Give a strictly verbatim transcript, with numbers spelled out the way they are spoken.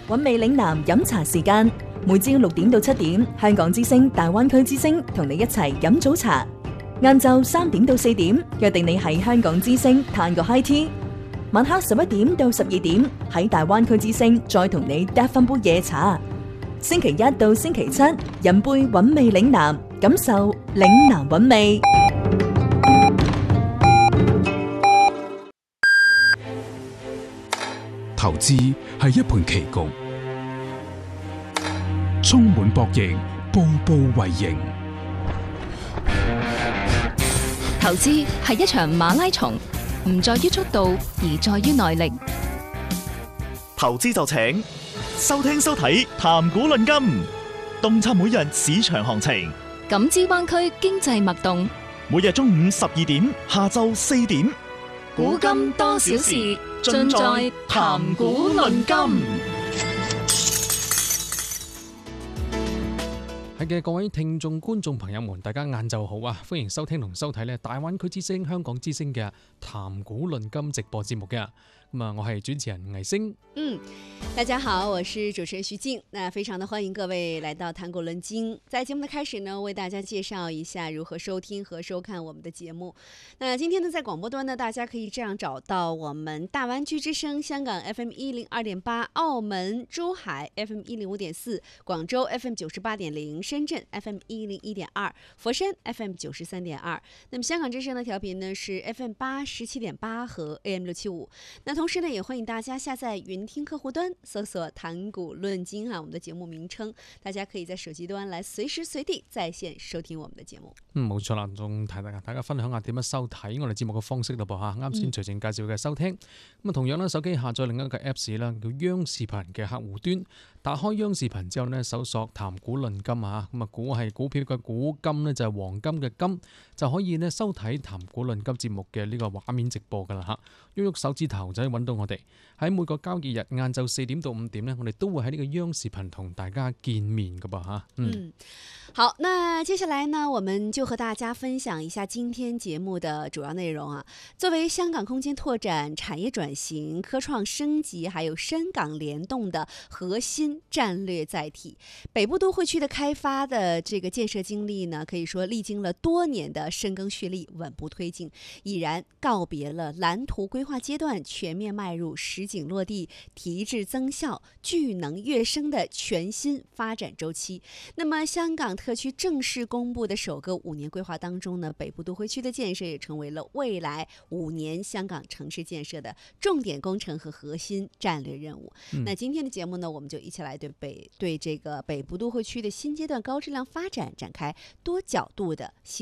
韻味嶺南飲茶時間，每朝六點到七點，香港之聲大灣區之聲同你一齊飲早茶。晏晝三點到四點，約定你喺香港之聲嘆個 high tea。晚黑十一點到十二點，喺大灣區之聲再同你嗒翻杯夜茶。星期一到星期七，飲杯韻味嶺南，感受嶺南韻味。 投資係一盤棋局，充滿博弈，步步為營。 投資係一場馬拉松，唔在於速度，而在於耐力。 投資就請收聽收睇談股論金，洞察每日市場行情， 感知灣區經濟脈動。 每日中午十二點，下晝四點， 股金多少事，盡在談股論金。 係嘅，各位聽眾、觀眾朋友們，大家晏晝好啊！歡迎收聽同收睇咧大灣區之聲、香港之聲嘅談股論金直播節目嘅。咁啊，我係主持人魏星。 嗯，大家好，我是主持人徐靜。那非常的歡迎各位來到談股論金。在節目的開始呢，為大家介紹一下如何收聽和收看我們的節目。那今天呢，在廣播端呢，大家可以這樣找到我們大灣區之聲香港 F M 一零二點八，澳門珠海 F M 一零五點四，廣州 F M 九十八點零，深圳 F M 一零一點二，佛山 F M 九十三點二。那麼香港之聲的調頻呢是 F M 八十七點八和 A M 六七五。那同時呢，也歡迎大家下載雲聽客戶端，搜索談股論金哈，我們的節目名稱，大家可以在手機端來隨時隨地在線收聽我們的節目。 嗯，冇錯啦，仲提大家大家分享下點樣收睇我哋節目嘅方式咯噃吓。啱先隨正介紹嘅收聽，咁啊、嗯、同樣咧手機下載另一個 Apps 啦，叫央視頻嘅客戶端，打開央視頻之後呢，搜索談股論金啊，咁啊股係股票嘅股，金呢就係黃金嘅金，就可以呢收睇談股論金節目嘅呢個畫面直播噶啦吓，喐喐手指頭就可以揾到我哋。喺每個交易日晏晝四點到五點呢，我哋都會喺呢個央視頻同大家見面噶噃吓。嗯， 嗯，好，那接下來呢，我們就和大家分享一下今天節目的主要內容啊。作為香港空間拓展、產業轉型、科創升級，還有深港聯動的核心戰略載體，北部都會區的開發的這個建設經歷呢，可以說歷經了多年的深耕蓄力、穩步推進，已然告別了藍圖規劃階段，全面邁入實景落地、提質增效、聚能躍升的全新發展週期。那麼香港特區正式公布的首個五年規劃當中呢，北部都會區的建設也成為了未來五年香港城市建設的重點工程和核心戰略任務。嗯、那今天的節目呢，我們就一起來對北對這個北部都會區的新階段高質量發展展開多角度的